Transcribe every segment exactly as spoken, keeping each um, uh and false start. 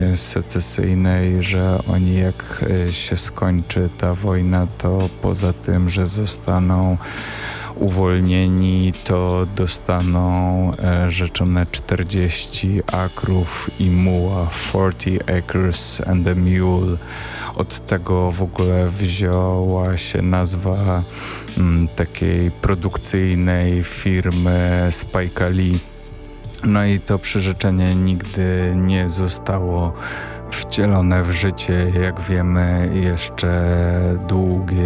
secesyjnej, że oni jak się skończy ta wojna, to poza tym, że zostaną uwolnieni, to dostaną rzeczone czterdzieści akrów i muła, forty acres and a mule. Od tego w ogóle wzięła się nazwa m, takiej produkcyjnej firmy Spike Lee. No i to przyrzeczenie nigdy nie zostało wcielone w życie. Jak wiemy, jeszcze długie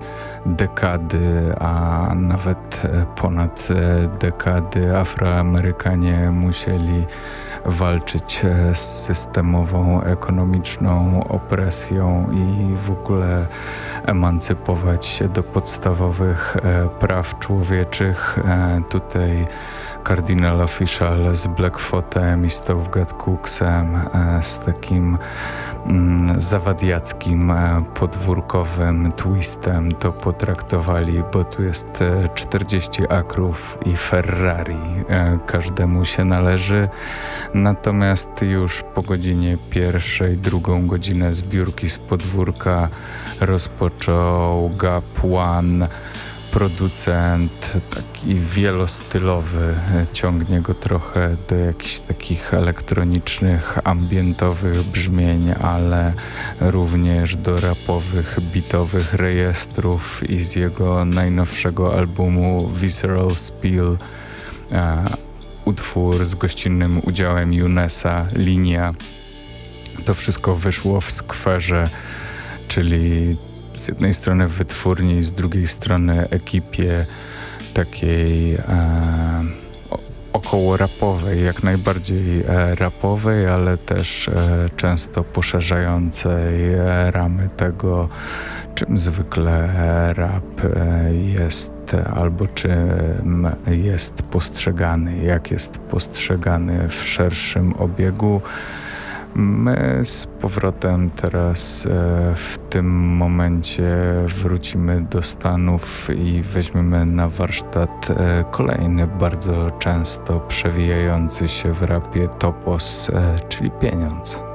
dekady, a nawet ponad dekady Afroamerykanie musieli walczyć z systemową, ekonomiczną opresją i w ogóle emancypować się do podstawowych praw człowieczych. Tutaj Cardinal Offishall z Blackfootem i Stovegat Cooksem z takim mm, zawadiackim, podwórkowym twistem to potraktowali, bo tu jest czterdzieści akrów i Ferrari. Każdemu się należy. Natomiast już po godzinie pierwszej, drugą godzinę zbiórki z podwórka rozpoczął Gap One, producent taki wielostylowy, ciągnie go trochę do jakichś takich elektronicznych, ambientowych brzmień, ale również do rapowych, beatowych rejestrów i z jego najnowszego albumu Visceral Spill e, utwór z gościnnym udziałem Younesa, Linia. To wszystko wyszło w skwerze, czyli z jednej strony w wytwórni, z drugiej strony ekipie takiej e, około rapowej, jak najbardziej e, rapowej, ale też e, często poszerzającej e, ramy tego, czym zwykle rap e, jest albo czym jest postrzegany, jak jest postrzegany w szerszym obiegu. My z powrotem teraz e, w tym momencie wrócimy do Stanów i weźmiemy na warsztat e, kolejny bardzo często przewijający się w rapie topos, e, czyli pieniądz.